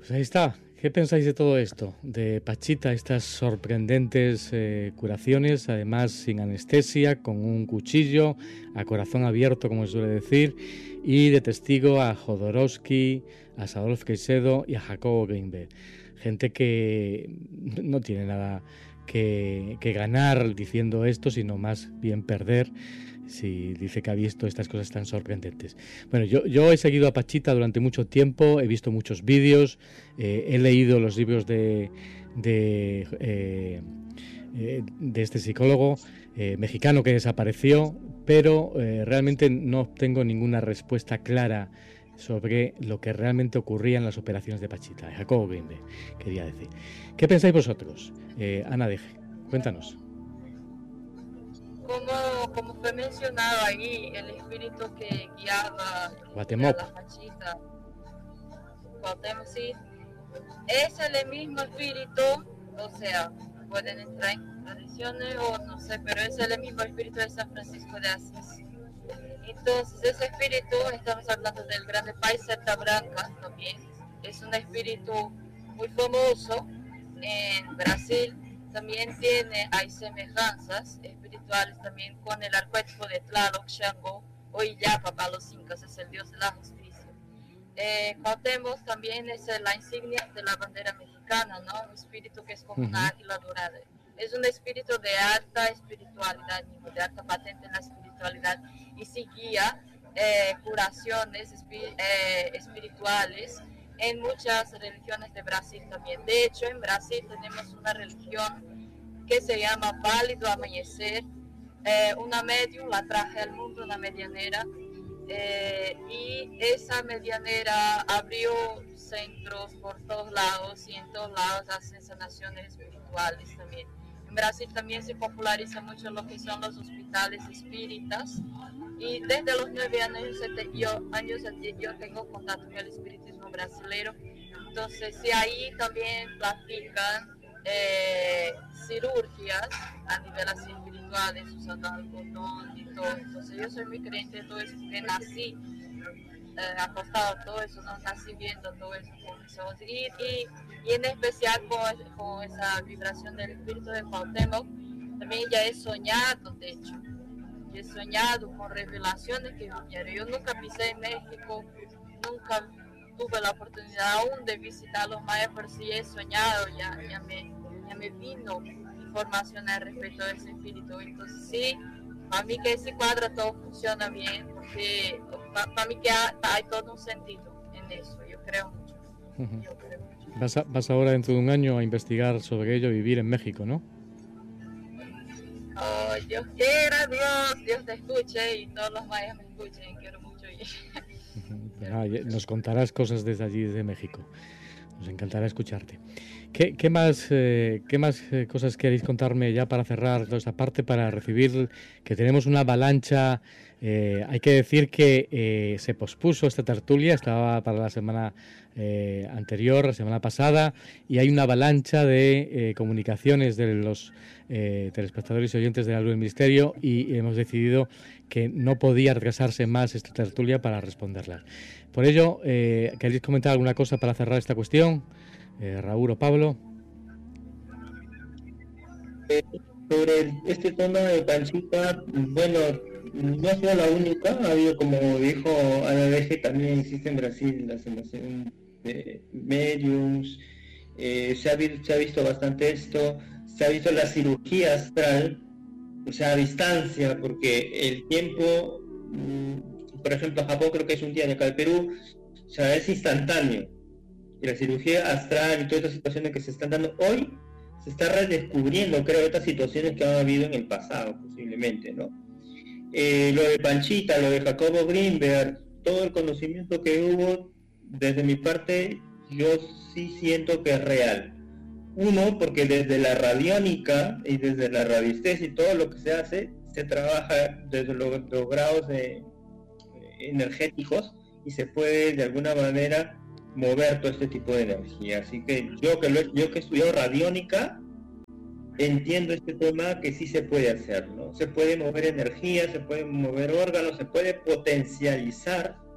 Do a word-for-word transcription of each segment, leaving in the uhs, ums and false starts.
Pues ahí está. ¿Qué pensáis de todo esto? De Pachita, estas sorprendentes eh, curaciones, además sin anestesia, con un cuchillo, a corazón abierto, como se suele decir, y de testigo a Jodorowsky, a Sadolf Caicedo y a Jacobo Greenberg. Gente que no tiene nada que, que ganar diciendo esto, sino más bien perder, si dice que ha visto estas cosas tan sorprendentes. Bueno, yo, yo he seguido a Pachita durante mucho tiempo, he visto muchos vídeos, eh, he leído los libros de, de, eh, eh, de este psicólogo eh, mexicano que desapareció, pero eh, realmente no tengo ninguna respuesta clara sobre lo que realmente ocurría en las operaciones de Pachita. Jacobo Greenberg, quería decir. ¿Qué pensáis vosotros? Eh, Ana Deje, cuéntanos. Como, como fue mencionado ahí, el espíritu que guiaba Guatemoc. a la Pachita, Cuauhtémoc, sí, es el mismo espíritu, o sea, pueden entrar en contradicciones o no sé, pero es el mismo espíritu de San Francisco de Asís. Entonces, ese espíritu, estamos hablando del grande Paiseta Branca también, es un espíritu muy famoso en Brasil. También tiene, hay semejanzas espirituales también con el arquetipo de Tlaloc, Shango o Illapa para los incas, es el dios de la justicia. Eh, Cuauhtémoc también es la insignia de la bandera mexicana, ¿no? Un espíritu que es como uh-huh. una águila dorada. Es un espíritu de alta espiritualidad, de alta patente en la espiritualidad, y sí guía eh, curaciones espi- eh, espirituales en muchas religiones de Brasil también. De hecho, en Brasil tenemos una religión que se llama Válido Amanecer, eh, una medium, la traje al mundo, una medianera, eh, y esa medianera abrió centros por todos lados y en todos lados hacen sanaciones espirituales también. En Brasil también se populariza mucho lo que son los hospitales espíritas, y desde los nueve años, yo, años yo tengo contacto con el espiritismo brasileño. Entonces, sí, ahí también practican eh, cirugías a nivel así espirituales, usando algodón y todo. Entonces, yo soy muy creyente de todo eso, que nací eh, acostado a todo eso, ¿no? Nací viendo todo eso con mis ojos. Y, y, y en especial con, con esa vibración del espíritu de Cuauhtémoc, también ya he soñado, de hecho. He soñado con revelaciones que vinieron. Yo nunca pisé en México, nunca tuve la oportunidad aún de visitar los mayas, pero sí he soñado, ya, ya, me, ya me vino información al respecto de ese espíritu. Entonces sí, para mí que ese cuadro todo funciona bien, porque para, para mí que hay, hay todo un sentido en eso, yo creo mucho. Uh-huh. Yo creo mucho. Vas, a, vas ahora dentro de un año a investigar sobre ello, vivir en México, ¿no? Oh, Dios quiera, Dios, Dios te escuche y todos los mayas me escuchen, quiero mucho ir. Ah, nos contarás cosas desde allí, desde México. Nos encantará escucharte. ¿Qué, qué más, eh, qué más eh, cosas queréis contarme ya para cerrar toda esta parte, para recibir que tenemos una avalancha? Eh, hay que decir que eh, se pospuso esta tertulia, estaba para la semana eh, anterior, la semana pasada, y hay una avalancha de eh, comunicaciones de los eh, telespectadores y oyentes de la Luz del Misterio, y hemos decidido que no podía retrasarse más esta tertulia para responderlas. Por ello, eh, ¿queréis comentar alguna cosa para cerrar esta cuestión? Eh, Raúl o Pablo. Eh, sobre este tema de Panchita, bueno, no ha sido la única, ha habido, como dijo Ana Deje, también existe en Brasil la sanación de mediums, eh, se, ha, se ha visto bastante esto, se ha visto la cirugía astral, o sea, a distancia, porque el tiempo, por ejemplo, Japón creo que es un día de acá de Perú, o sea, es instantáneo. Y la cirugía astral y todas estas situaciones que se están dando hoy, se está redescubriendo, creo, estas situaciones que han habido en el pasado, posiblemente, ¿no? Eh, lo de Panchita, lo de Jacobo Greenberg, todo el conocimiento que hubo, desde mi parte, yo sí siento que es real. Uno, porque desde la radiónica y desde la radiestesia y todo lo que se hace, se trabaja desde los, los grados de, eh, energéticos y se puede de alguna manera mover todo este tipo de energía. Así que yo que, lo, yo que he estudiado radiónica, entiendo este tema que sí se puede hacer, ¿no? Se puede mover energía, se pueden mover órganos, se puede potencializar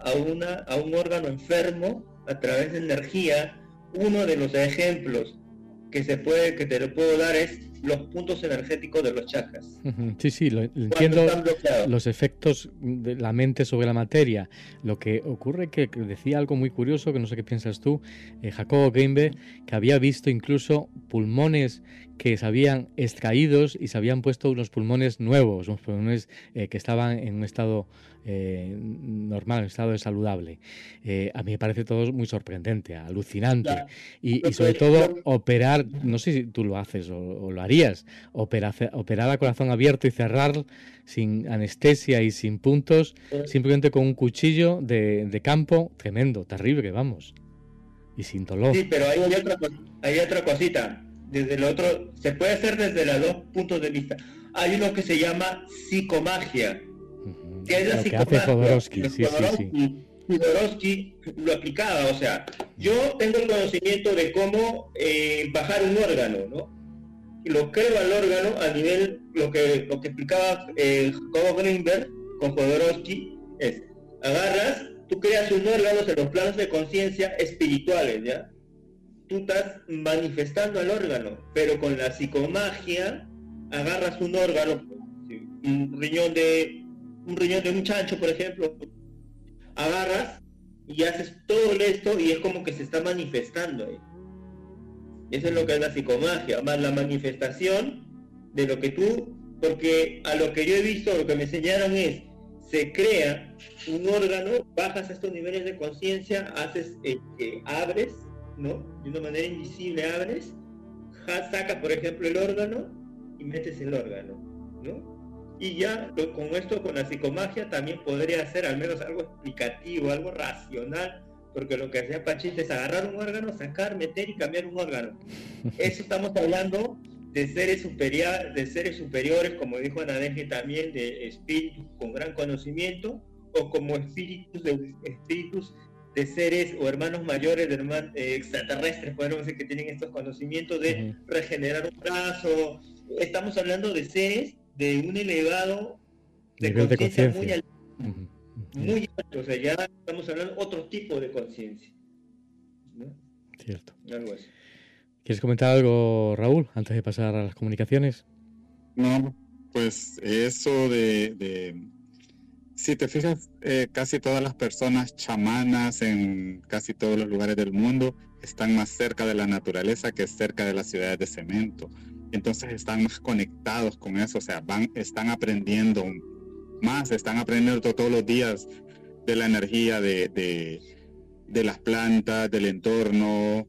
a, una, a un órgano enfermo a través de energía. Uno de los ejemplos que se puede, que te lo puedo dar es los puntos energéticos de los chakras. Sí, sí, lo, entiendo, los efectos de la mente sobre la materia. Lo que ocurre que, que decía algo muy curioso, que no sé qué piensas tú, eh, Jacobo Greenberg, que había visto incluso pulmones que se habían extraídos y se habían puesto unos pulmones nuevos, unos pulmones eh, que estaban en un estado eh, normal, en un estado saludable. Eh, a mí me parece todo muy sorprendente, alucinante. Claro. Y, y sobre todo operar, no sé si tú lo haces o, o lo harías, operar, operar a corazón abierto y cerrar sin anestesia y sin puntos, simplemente con un cuchillo de, de campo, tremendo, terrible, vamos. Y sin dolor. Sí, pero hay otra, hay otra cosita. Desde el otro, se puede hacer desde los dos puntos de vista. Hay uno que se llama psicomagia. Uh-huh. Que es la lo psicomagia. Que hace Jodorowsky, sí, Jodorowsky, sí, sí. Jodorowsky lo aplicaba, o sea, yo tengo el conocimiento de cómo eh, bajar un órgano, ¿no? Y lo creo al órgano a nivel, lo que, lo que explicaba eh, Jacobo Greenberg con Jodorowsky es, agarras, tú creas un órgano en los planos de conciencia espirituales, ¿ya? Tú estás manifestando al órgano, pero con la psicomagia agarras un órgano, un riñón de un riñón de un chancho, por ejemplo, agarras y haces todo esto y es como que se está manifestando ahí. Eso es lo que es la psicomagia, más la manifestación de lo que tú, porque a lo que yo he visto, lo que me enseñaron es, se crea un órgano, bajas a estos niveles de conciencia, haces, eh, eh, abres, ¿no? De una manera invisible abres, sacas por ejemplo el órgano y metes el órgano, ¿no? Y ya lo, con esto, con la psicomagia también podría hacer al menos algo explicativo, algo racional, porque lo que hacía Pachita es agarrar un órgano, sacar, meter y cambiar un órgano. Eso estamos hablando de seres superiores, de seres superiores, como dijo Anadeje también, de espíritus con gran conocimiento, o como espíritus de espíritus de seres o hermanos mayores, de hermanos eh, extraterrestres, podemos decir, que tienen estos conocimientos de uh-huh. regenerar un brazo. Estamos hablando de seres de un elevado de conciencia muy alto, uh-huh. muy alto, o sea, ya estamos hablando de otro tipo de conciencia, ¿no? Cierto. Algo así. ¿Quieres comentar algo, Raúl, antes de pasar a las comunicaciones? No, pues eso de... de... Si te fijas, eh, casi todas las personas chamanas en casi todos los lugares del mundo están más cerca de la naturaleza que cerca de las ciudades de cemento. Entonces están más conectados con eso, o sea, van, están aprendiendo más, están aprendiendo todos los días de la energía de, de, de las plantas, del entorno,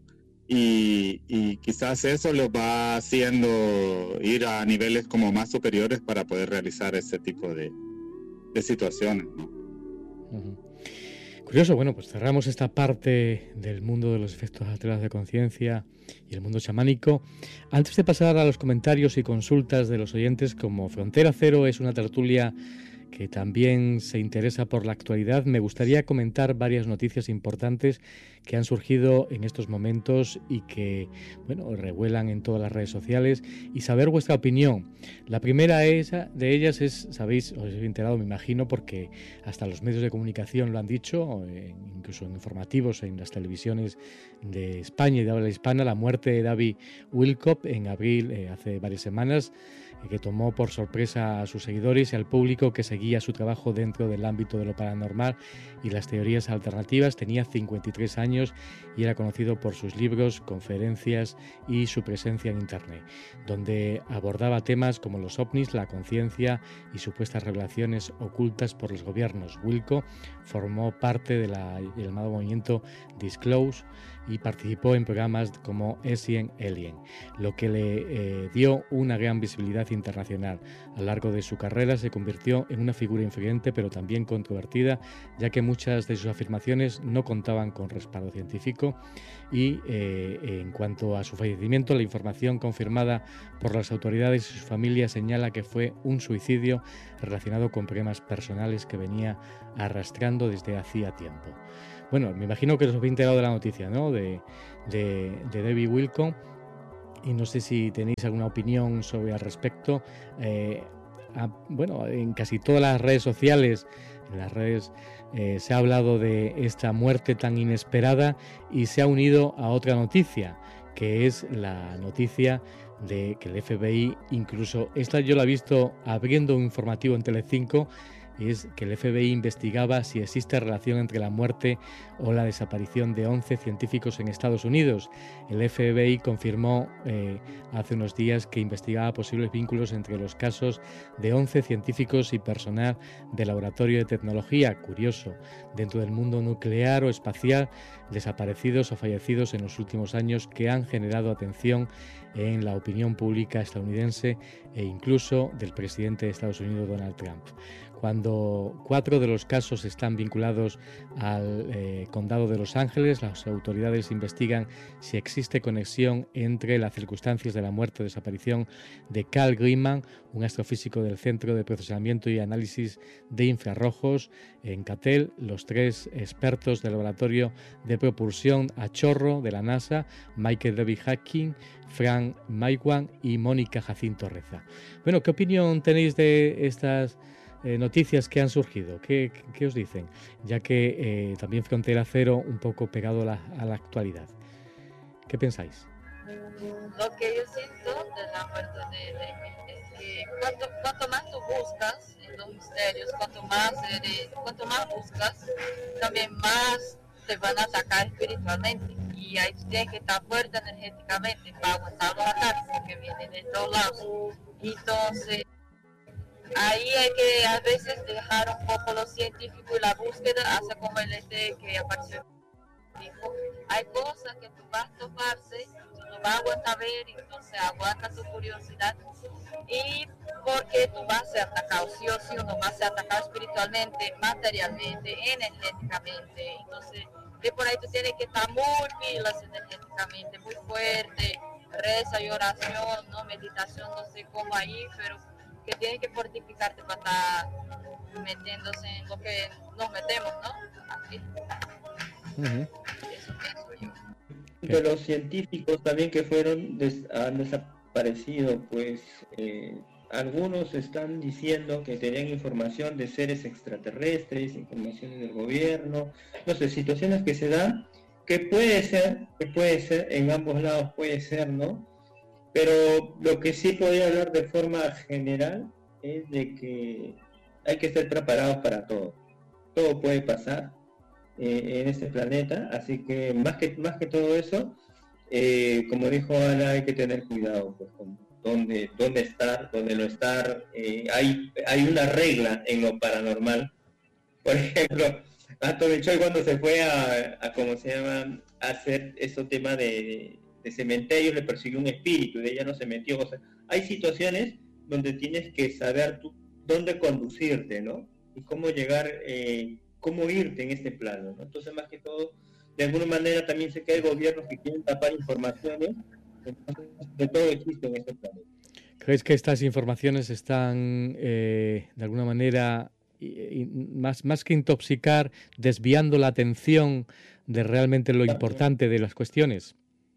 y, y quizás eso los va haciendo ir a niveles como más superiores para poder realizar ese tipo de de situaciones, ¿no? Uh-huh. Curioso, bueno, pues cerramos esta parte del mundo de los efectos alterados de conciencia y el mundo chamánico. Antes de pasar a los comentarios y consultas de los oyentes, como Frontera Cero es una tertulia que también se interesa por la actualidad, me gustaría comentar varias noticias importantes que han surgido en estos momentos y que, bueno, revuelan en todas las redes sociales y saber vuestra opinión. La primera es, de ellas es, sabéis, os he enterado, me imagino, porque hasta los medios de comunicación lo han dicho, incluso en informativos, en las televisiones de España y de habla hispana, la muerte de David Wilcock en abril, eh, hace varias semanas, que tomó por sorpresa a sus seguidores y al público que seguía su trabajo dentro del ámbito de lo paranormal y las teorías alternativas. Tenía cincuenta y tres años y era conocido por sus libros, conferencias y su presencia en Internet, donde abordaba temas como los ovnis, la conciencia y supuestas revelaciones ocultas por los gobiernos. Wilcock formó parte del llamado movimiento Disclose y participó en programas como Ancient Alien, lo que le eh, dio una gran visibilidad internacional. A lo largo de su carrera se convirtió en una figura influyente pero también controvertida, ya que muchas de sus afirmaciones no contaban con respaldo científico y eh, en cuanto a su fallecimiento, la información confirmada por las autoridades y su familia señala que fue un suicidio relacionado con problemas personales que venía arrastrando desde hacía tiempo. Bueno, me imagino que os habéis enterado de la noticia, ¿no? De, de, de David Wilcock, y no sé si tenéis alguna opinión sobre al respecto. Eh, a, bueno, en casi todas las redes sociales En las redes eh, se ha hablado de esta muerte tan inesperada y se ha unido a otra noticia, que es la noticia de que el F B I, incluso esta yo la he visto abriendo un informativo en Telecinco, es que el F B I investigaba si existe relación entre la muerte o la desaparición de once científicos en Estados Unidos. El F B I confirmó eh, hace unos días que investigaba posibles vínculos entre los casos de once científicos y personal del Laboratorio de Tecnología, curioso, dentro del mundo nuclear o espacial, desaparecidos o fallecidos en los últimos años, que han generado atención en la opinión pública estadounidense e incluso del presidente de Estados Unidos, Donald Trump. Cuando cuatro de los casos están vinculados al eh, condado de Los Ángeles, las autoridades investigan si existe conexión entre las circunstancias de la muerte o desaparición de Carl Greiman, un astrofísico del Centro de Procesamiento y Análisis de Infrarrojos en Cattell, los tres expertos del Laboratorio de Propulsión a Chorro de la NASA, Michael David Hacking, Frank Maiwan y Mónica Jacinto Reza. Bueno, ¿qué opinión tenéis de estas Eh, noticias que han surgido? ¿Qué, qué os dicen? Ya que eh, también Frontera Cero un poco pegado a la, a la actualidad. ¿Qué pensáis? Lo que yo siento de la muerte de, de es que cuanto, cuanto más tú buscas en los misterios, cuanto más eres, cuanto más buscas, también más te van a atacar espiritualmente. Y ahí tú tienes que estar fuerte energéticamente para aguantar los ataques que vienen de todos lados. Entonces, ahí hay que a veces dejar un poco lo científico y la búsqueda, hace como el este que apareció. Dijo, hay cosas que tú vas a toparse, tú no vas a aguantar ver, entonces aguanta tu curiosidad. Y porque tú vas a ser atacado, sí o sí, uno va a ser atacado espiritualmente, materialmente, energéticamente. Entonces, de por ahí tú tienes que estar muy pilas energéticamente, muy fuerte, reza y oración, no meditación, no sé cómo ahí, pero que tienes que fortificarte para estar metiéndose en lo que nos metemos, ¿no? Así. Uh-huh. Eso pienso yo. De los científicos también que fueron des- han desaparecido, pues eh, algunos están diciendo que tenían información de seres extraterrestres, informaciones del gobierno, no sé, situaciones que se dan, que puede ser, que puede ser, en ambos lados puede ser, ¿no? Pero lo que sí podría hablar de forma general es de que hay que estar preparados para todo. Todo puede pasar eh, en este planeta, así que más que más que todo eso, eh, como dijo Ana, hay que tener cuidado, pues, con dónde, dónde estar, dónde no estar. Eh, hay, hay una regla en lo paranormal. Por ejemplo, Anthony Choi cuando se fue a, a ¿cómo se llama?, a hacer esos temas de... de cementerio, le persiguió un espíritu, de ella no se metió. O sea, hay situaciones donde tienes que saber tú dónde conducirte, ¿no? Y cómo llegar, eh, cómo irte en este plano, ¿no? Entonces, más que todo, de alguna manera también sé que hay gobiernos que quieren tapar informaciones, entonces, de todo existe en este plano. ¿Crees que estas informaciones están, eh, de alguna manera, y, y más, más que intoxicar, desviando la atención de realmente lo importante de las cuestiones?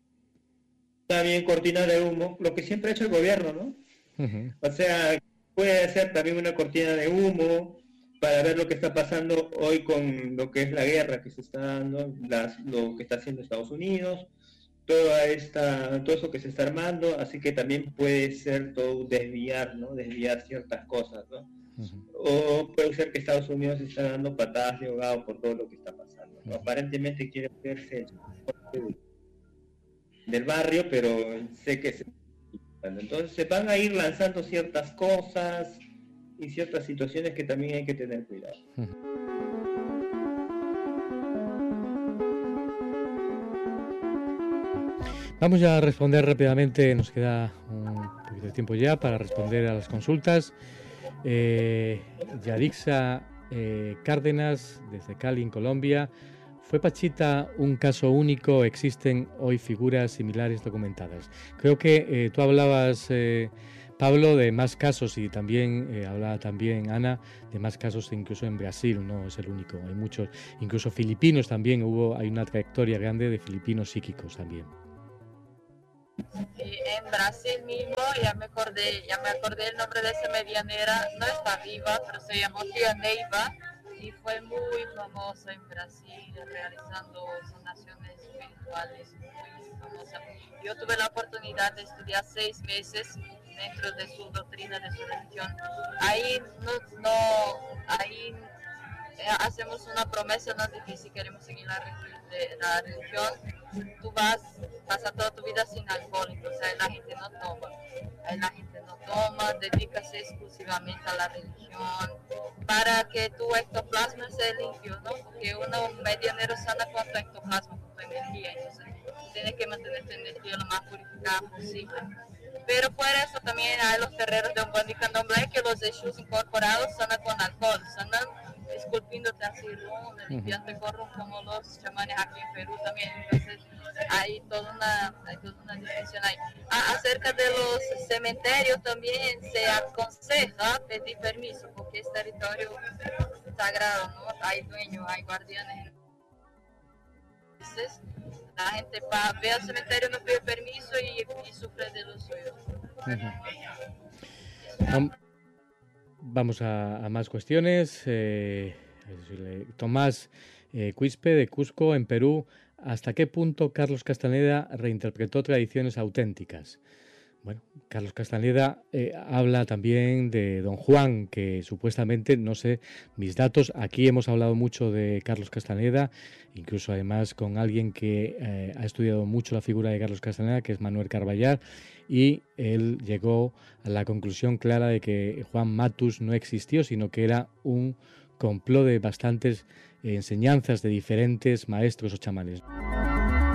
También cortina de humo, lo que siempre ha hecho el gobierno, ¿no? Uh-huh. O sea, puede ser también una cortina de humo para ver lo que está pasando hoy con lo que es la guerra que se está dando, las, lo que está haciendo Estados Unidos, toda esta, todo eso que se está armando, así que también puede ser todo desviar, ¿no? Desviar ciertas cosas, ¿no? Uh-huh. O puede ser que Estados Unidos está dando patadas de ahogado por todo lo que está pasando, ¿no? Uh-huh. Aparentemente quiere verse el del barrio, pero sé que se... entonces se van a ir lanzando ciertas cosas y ciertas situaciones que también hay que tener cuidado. Vamos ya a responder rápidamente, nos queda un poquito de tiempo ya para responder a las consultas. eh, Yarixa eh, Cárdenas desde Cali, en Colombia. ¿Fue Pachita un caso único? ¿Existen hoy figuras similares documentadas? Creo que eh, tú hablabas, eh, Pablo, de más casos y también eh, hablaba también Ana de más casos incluso en Brasil, no es el único, hay muchos, incluso filipinos también, hubo, hay una trayectoria grande de filipinos psíquicos también. Sí, en Brasil mismo, ya me acordé, ya me acordé el nombre de esa medianera, no está viva, pero se llamó Tía Neiva. y fue muy famoso en Brasil, realizando sanaciones espirituales muy famosas. Yo tuve la oportunidad de estudiar seis meses dentro de su doctrina, de su religión. Ahí no, no ahí eh, hacemos una promesa, nos dice si queremos seguir la, de, la religión, tú vas, pasar toda tu vida sin alcohol, entonces ahí la gente no toma, ahí la gente no toma, dedícase exclusivamente a la religión, para que tu ectoplasma sea limpio, ¿no? Porque uno medianero sana con tu ectoplasma, con tu energía, entonces tienes que mantener tu energía lo más purificada posible. Pero por eso también hay los terreros de Umbanda y Candomblé que los Exus incorporados sanan con alcohol, sanan esculpiéndote así, ¿no? Limpiando corros como los chamanes aquí en Perú también. Entonces hay toda una, hay toda una distinción ahí. Ah, acerca de los cementerios también se aconseja pedir permiso porque es territorio sagrado, ¿no? Hay dueños, hay guardianes. Entonces, la gente para ver al cementerio no pide permiso y, y sufre de los suyos. Uh-huh. Vamos a, a más cuestiones. Eh, Tomás eh, Quispe, de Cusco, en Perú. ¿Hasta qué punto Carlos Castaneda reinterpretó tradiciones auténticas? Bueno, Carlos Castaneda eh, habla también de Don Juan, que supuestamente, no sé, mis datos, aquí hemos hablado mucho de Carlos Castaneda, incluso además con alguien que eh, ha estudiado mucho la figura de Carlos Castaneda, que es Manuel Carballar, y él llegó a la conclusión clara de que Juan Matus no existió, sino que era un complot de bastantes enseñanzas de diferentes maestros o chamanes.